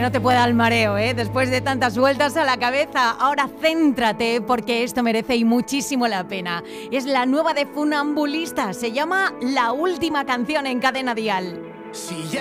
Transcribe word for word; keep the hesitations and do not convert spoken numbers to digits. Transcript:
no te pueda el mareo, ¿eh? Después de tantas vueltas a la cabeza. Ahora céntrate, porque esto merece y muchísimo la pena. Es la nueva de Funambulista. Se llama La Última Canción en Cadena Dial. Si ya